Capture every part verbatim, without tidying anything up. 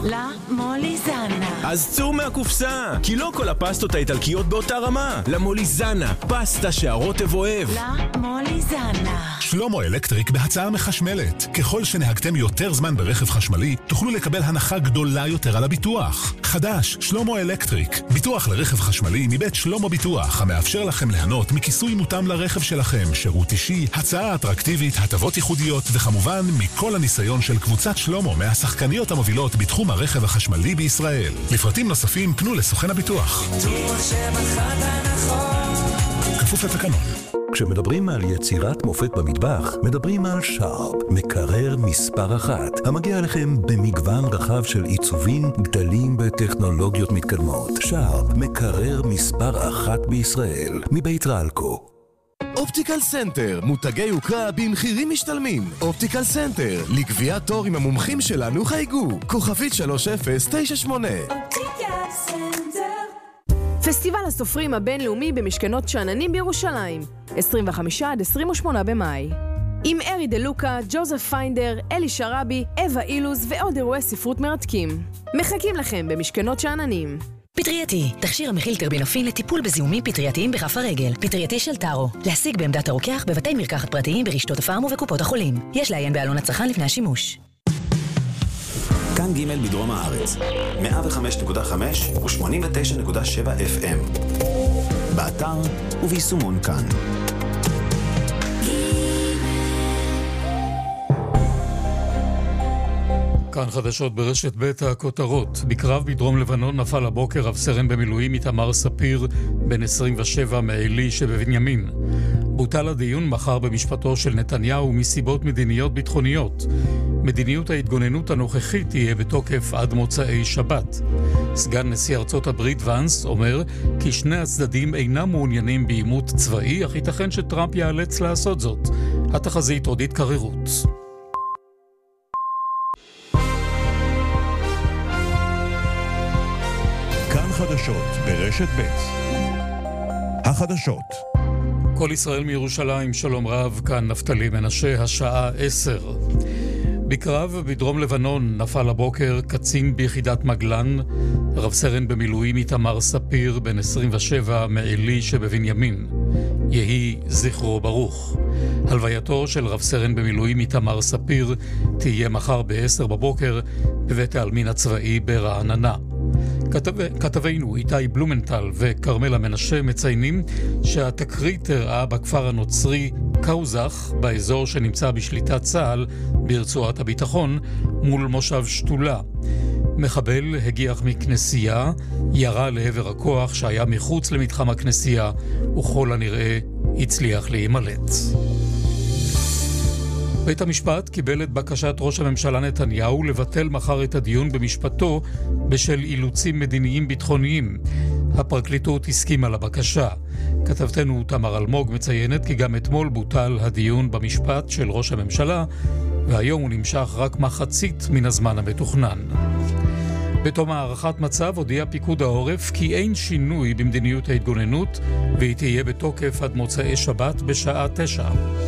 לה מוליזנה. אז צאו מהקופסה, כי לא כל הפסטות האיטלקיות באותה רמה. לה מוליזנה, פסטה שהרוטב אוהב. לה מוליזנה. שלמה אלקטריק בהצעה מחשמלת. ככל שנהגתם יותר זמן ברכב חשמלי, תוכלו לקבל הנחה גדולה יותר על הביטוח. חדש, שלמה אלקטריק. ביטוח לרכב חשמלי מבית שלמה ביטוח, המאפשר לכם ליהנות מכיסוי מותאם לרכב שלכם, שירות אישי, הצעה אטרקטיבית, הטבות ייחודיות, וכמובן מכל הניסיון של קבוצת שלמה מהשחקניות המובילות בתחום הרכב החשמלי בישראל. לפרטים נוספים פנו לסוכן הביטוח. כפוף לתקנון. כשמדברים על יצירת מופת במטבח, מדברים על שרפ, מקרר מספר אחת, המגיע לכם במגוון רחב של עיצובים, גדלים וטכנולוגיות מתקדמות. שרפ, מקרר מספר אחת בישראל, מבית רלקו. אופטיקל סנטר, מותגי יוקרה במחירים משתלמים. אופטיקל סנטר, לקביעת תור עם המומחים שלנו חייגו. כוכבית שלוש אפס תשע שמונה. אופטיקל סנטר. פסטיבל הסופרים הבינלאומי במשכנות שאננים בירושלים, עשרים וחמישה עד עשרים ושמונה במאי. עם ארי דלוקה, ג'וזף פיינדר, אלי שרבי, אווה אילוז ועוד אירועי ספרות מרתקים. מחכים לכם במשכנות שאננים. פטרייתי, תכשיר המכיל טרבינופין לטיפול בזיהומים פטרייתיים בכף הרגל. פטרייתי של טארו, להשיג בעמדת הרוקח בבתי מרקחת פרטיים ברשתות הפארם ובקופות החולים. יש לעיין בעלון הצרכן לפני השימוש. כאן ג' בדרום הארץ, מאה וחמש נקודה חמש ו-שמונים ותשע נקודה שבע אף אם. באתר וביישומון כאן. כאן חדשות ברשת בית הכותרות. בקרב בדרום לבנון נפל הבוקר רב סרן במילואים איתמר ספיר, בן עשרים ושבע מעלי שבבנימין. בוטל הדיון מחר במשפטו של נתניהו מסיבות מדיניות ביטחוניות. מדיניות ההתגוננות הנוכחית תהיה בתוקף עד מוצאי שבת. סגן נשיא ארצות הברית ונס אומר כי שני הצדדים אינם מעוניינים בעימות צבאי, אך ייתכן שטראמפ יאלץ לעשות זאת. התחזית עודית קררות. כאן חדשות ברשת ב'. החדשות. כל ישראל מירושלים, שלום רב, כאן נפתלי מנשה, השעה עשר. בקרב בדרום לבנון נפל הבוקר קצין ביחידת מגלן, רב סרן במילואים איתמר ספיר, בן עשרים ושבע מעלי שבבנימין. יהי זכרו ברוך. הלווייתו של רב סרן במילואים איתמר ספיר תהיה מחר ב-עשר בבוקר בבית העלמין הצבאי ברעננה. כתב... כתבינו איתי בלומנטל וקרמלה מנשה מציינים שהתקרית הראה בכפר הנוצרי קאוזח, באזור שנמצא בשליטת צה"ל ברצועת הביטחון, מול מושב שתולה. מחבל הגיח מכנסייה, ירה לעבר הכוח שהיה מחוץ למתחם הכנסייה, וכל הנראה הצליח להימלט. בית המשפט קיבל את בקשת ראש הממשלה נתניהו לבטל מחר את הדיון במשפטו בשל אילוצים מדיניים ביטחוניים. הפרקליטות הסכימה לבקשה. כתבתנו תמר אלמוג מציינת כי גם אתמול בוטל הדיון במשפט של ראש הממשלה, והיום הוא נמשך רק מחצית מן הזמן המתוכנן. בתום הערכת מצב הודיע פיקוד העורף כי אין שינוי במדיניות ההתגוננות, והיא תהיה בתוקף עד מוצאי שבת בשעה תשע.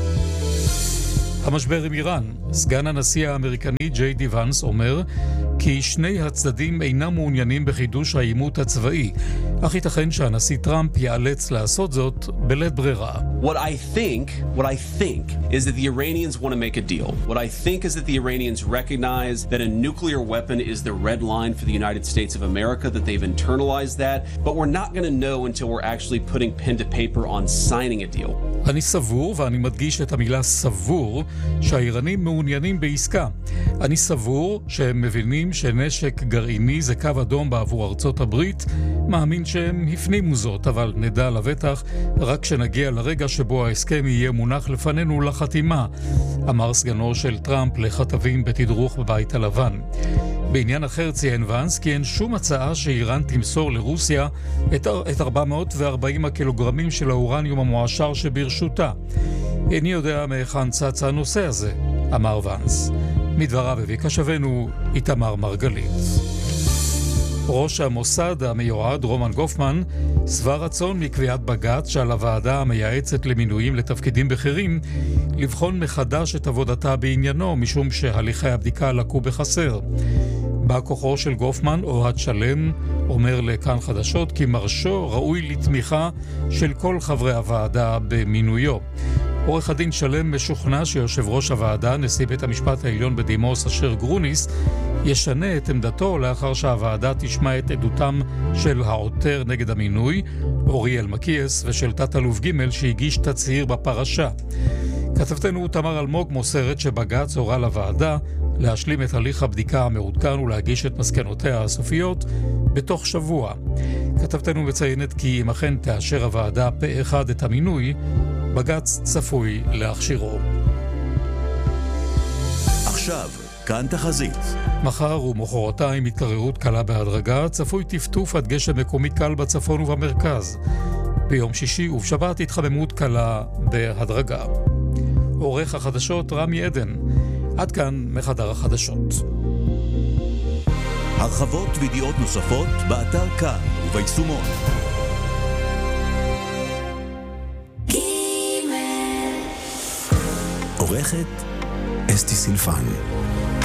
המשבר עם איראן. סגן הנשיא האמריקני ג'יי די ונס אומר כי שני הצדדים אינם מעוניינים בחידוש העימות הצבאי, אך ייתכן שהנשיא טראמפ יאלץ לעשות זאת בלית ברירה. What I think, what I think is that the Iranians want to make a deal. What I think is that the Iranians recognize that a nuclear weapon is the red line for the United States of America, that they've internalized that, but we're not going to know until we're actually putting pen to paper on signing a deal. אני סבור, ואני מדגיש את המילה סבור, שהאיראנים מעוניינים בעסקה. אני סבור שהם מבינים שנשק גרעיני זה קו אדום בעבור ארצות הברית, מאמין שהם הפנימו זאת, אבל נדע לבטח רק שנגיע לרגע שבו ההסכם יהיה מונח לפנינו לחתימה, אמר סגנו של טראמפ לכתבים בתדרוך בבית הלבן. בעניין אחר ציין ונס כי אין שום הצעה שאיראן תמסור לרוסיה את, את ארבע מאות וארבעים הקילוגרמים של האורניום המועשר שברשותה. איני יודע מהיכן צץ הנושא הזה, אמר ונס. מדבריו הביא קשבנו איתמר מרגלית. ראש המוסד המיועד רומן גופמן שבע רצון מקביעת בג"ץ שעל הוועדה המייעצת למינויים לתפקידים בכירים לבחון מחדש את עבודתה בעניינו, משום שהליכי הבדיקה לקו בחסר. בא כוחו של גופמן, אוהד שלם, אומר לכאן חדשות כי מרשו ראוי לתמיכה של כל חברי הוועדה במינויו. עורך הדין שלם משוכנע שיושב ראש הוועדה, נשיא בית המשפט העליון בדימוס אשר גרוניס, ישנה את עמדתו לאחר שהוועדה תשמע את עדותם של העותר נגד המינוי, אוריאל מקיאס, ושל תת-אלוף ג' שהגיש תצהיר בפרשה. כתבתנו תמר אלמוג מוסרת שבג"ץ הורה לוועדה להשלים את הליך הבדיקה המעודכן ולהגיש את מסקנותיה הסופיות בתוך שבוע. כתבתנו מציינת כי אם אכן תאשר הוועדה פה אחד את המינוי, בג"ץ צפוי להכשירו. עכשיו, כאן תחזית. מחר ומחרתיים התקררות קלה בהדרגה, צפוי טפטוף עד גשם מקומי קל בצפון ובמרכז. ביום שישי ובשבת התחממות קלה בהדרגה. עורך החדשות רמי עדן. עד כאן מחדר החדשות. הרחבות וידיעות נוספות באתר כאן וביישומון. עורכת אסתי סילפן.